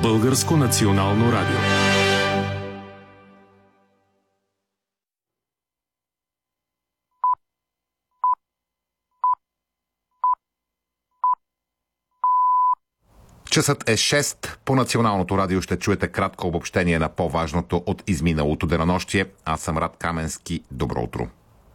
Българско национално радио. Часът е 6. По Националното радио ще чуете кратко обобщение на по-важното от изминалото денонощие. Аз съм Рад Каменски. Добро утро.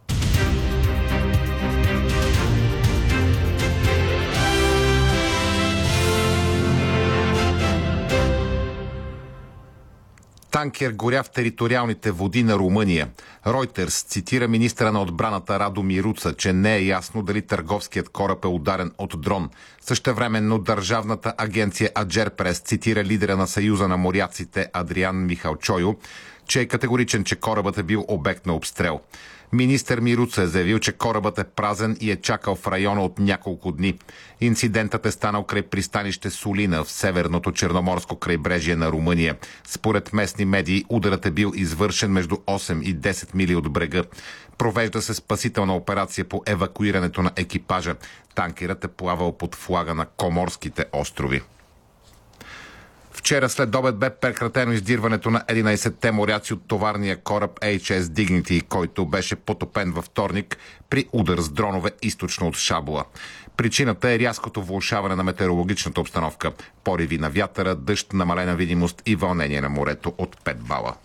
Танкер горя в териториалните води на Румъния. Ройтерс цитира министъра на отбраната Радо Мируца, че не е ясно дали търговският кораб е ударен от дрон. Същевременно държавната агенция Аджерпрес цитира лидера на Съюза на моряците Адриан Михалчойо, че е категоричен, че корабът е бил обект на обстрел. Министър Мируца е заявил, че корабът е празен и е чакал в района от няколко дни. Инцидентът е станал край пристанище Солина в северното черноморско крайбрежие на Румъния. Според местни медии ударът е бил извършен между 8 и 10 мили от брега. Провежда се спасителна операция по евакуирането на екипажа. Танкерът е плавал под флага на Коморските острови. Вчера след обед бе прекратено издирването на 11-те моряци от товарния кораб HS Dignity, който беше потопен във вторник при удар с дронове източно от Шабула. Причината е рязкото влошаване на метеорологичната обстановка. Пориви на вятъра, дъжд, намалена видимост и вълнение на морето от 5 бала.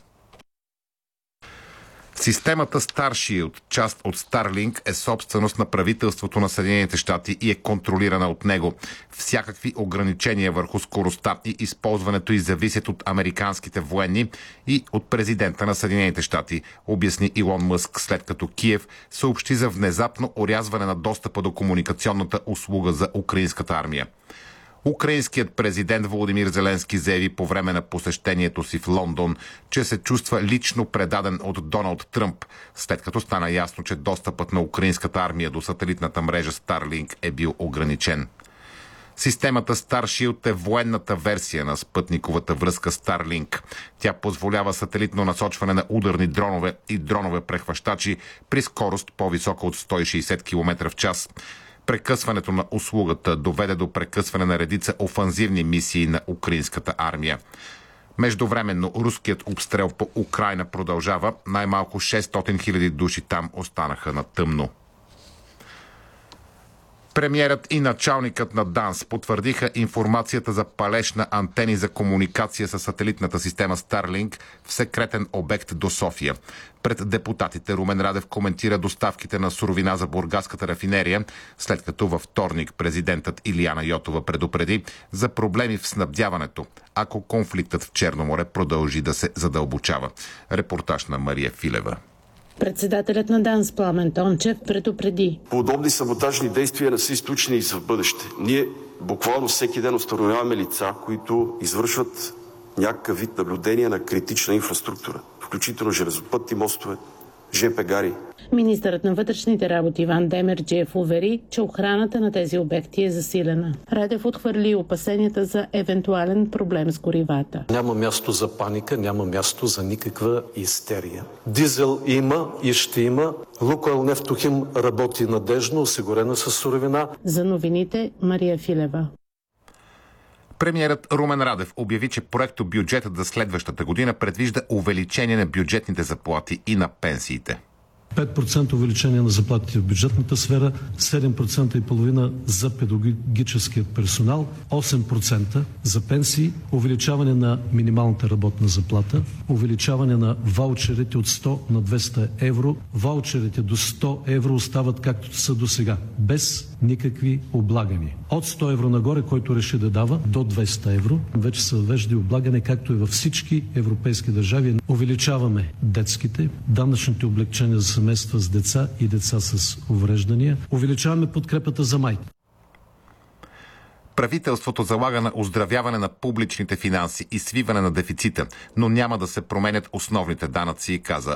Системата Starshield, част от Starlink, е собственост на правителството на Съединените щати и е контролирана от него. Всякакви ограничения върху скоростта и използването й зависят от американските военни и от президента на Съединените щати, обясни Илон Мъск, след като Киев съобщи за внезапно орязване на достъпа до комуникационната услуга за украинската армия. Украинският президент Володимир Зеленски заяви по време на посещението си в Лондон, че се чувства лично предаден от Доналд Тръмп, след като стана ясно, че достъпът на украинската армия до сателитната мрежа Starlink е бил ограничен. Системата Starshield е военната версия на спътниковата връзка Starlink. Тя позволява сателитно насочване на ударни дронове и дронове прехващачи при скорост по-висока от 160 км в час. Прекъсването на услугата доведе до прекъсване на редица офанзивни мисии на украинската армия. Междувременно руският обстрел по Украйна продължава. Най-малко 600 000 души там останаха на тъмно. Премиерът и началникът на ДАНС потвърдиха информацията за палеж на антени за комуникация с сателитната система Starlink в секретен обект до София. Пред депутатите Румен Радев коментира доставките на суровина за бургаската рафинерия, след като във вторник президентът Илияна Йотова предупреди за проблеми в снабдяването, ако конфликтът в Черно море продължи да се задълбочава. Репортаж на Мария Филева. Председателят на ДАНС Пламен Тончев предупреди: подобни саботажни действия не са изключени и за бъдеще. Ние буквално всеки ден установяваме лица, които извършват някакъв вид наблюдение на критична инфраструктура, включително железопътни мостове, ЖП гари. Министърът на вътрешните работи Иван Демерджиев увери, че охраната на тези обекти е засилена. Радев отхвърли опасенията за евентуален проблем с горивата. Няма място за паника, няма място за никаква истерия. Дизел има и ще има. Лукойл Нефтохим работи надежно, осигурена със суровина. За новините Мария Филева. Премиерът Румен Радев обяви, че проектобюджетът за следващата година предвижда увеличение на бюджетните заплати и на пенсиите. 5% увеличение на заплатите в бюджетната сфера, 7,5% за педагогическият персонал, 8% за пенсии, увеличаване на минималната работна заплата, увеличаване на ваучерите от 100 на 200 евро. Ваучерите до 100 евро остават както са до сега, без никакви облагани. От 100 евро нагоре, който реши да дава, до 200 евро, вече се въвежда облагане, както и във всички европейски държави. Увеличаваме детските, данъчните облекчения за семейства с деца и деца с увреждания. Увеличаваме подкрепата за майки. Правителството залага на оздравяване на публичните финанси и свиване на дефицита, но няма да се променят основните данъци, каза